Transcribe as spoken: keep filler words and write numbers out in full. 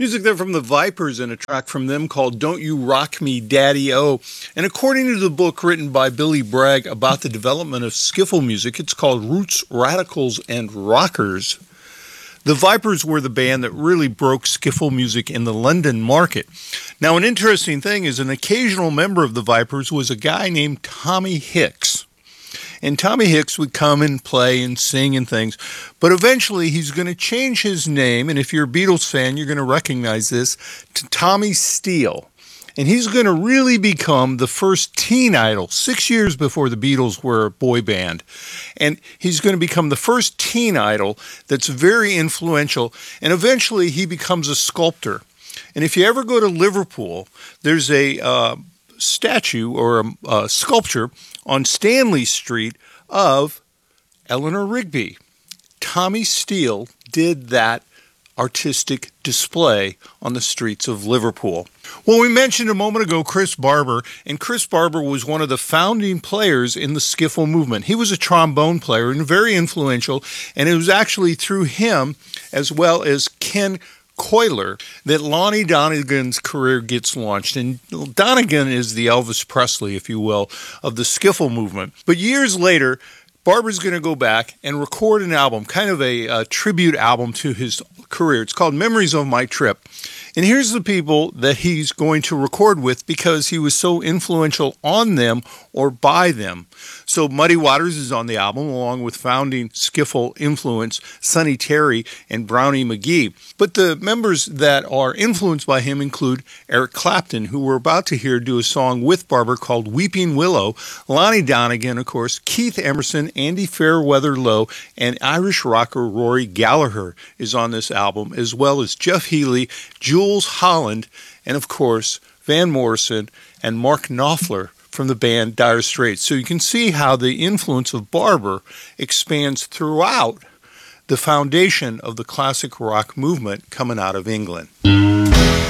Music there from the Vipers and a track from them called Don't You Rock Me Daddy-O. And according to the book written by Billy Bragg about the development of skiffle music, it's called Roots, Radicals, and Rockers. The Vipers were the band that really broke skiffle music in the London market. Now, an interesting thing is an occasional member of the Vipers was a guy named Tommy Hicks. And Tommy Hicks would come and play and sing and things, but eventually he's going to change his name, and if you're a Beatles fan, you're going to recognize this, to Tommy Steele. And he's going to really become the first teen idol, six years before the Beatles were a boy band. And he's going to become the first teen idol that's very influential, and eventually he becomes a sculptor. And if you ever go to Liverpool, there's a uh, statue or a, a sculpture on Stanley Street of Eleanor Rigby. Tommy Steele did that artistic display on the streets of Liverpool. Well, we mentioned a moment ago Chris Barber, and Chris Barber was one of the founding players in the skiffle movement. He was a trombone player and very influential, and it was actually through him, as well as Ken Coiler, that Lonnie Donegan's career gets launched. And Donegan is the Elvis Presley, if you will, of the skiffle movement. But years later, Barber's going to go back and record an album, kind of a, a tribute album to his career. It's called Memories of My Trip. And here's the people that he's going to record with because he was so influential on them or by them. So Muddy Waters is on the album, along with founding skiffle influence Sonny Terry and Brownie McGhee. But the members that are influenced by him include Eric Clapton, who we're about to hear do a song with Barber called Weeping Willow, Lonnie Donegan, of course, Keith Emerson, Andy Fairweather Lowe, and Irish rocker Rory Gallagher is on this album, as well as Jeff Healey, Jules Holland, and of course, Van Morrison and Mark Knopfler from the band Dire Straits. So you can see how the influence of Barber expands throughout the foundation of the classic rock movement coming out of England.